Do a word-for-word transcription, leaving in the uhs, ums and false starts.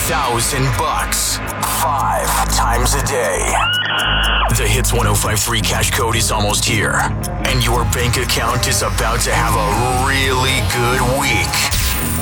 thousand bucks. Five times a day. The Hits one oh five point three cash code is almost here, and your bank account is about to have a really good week.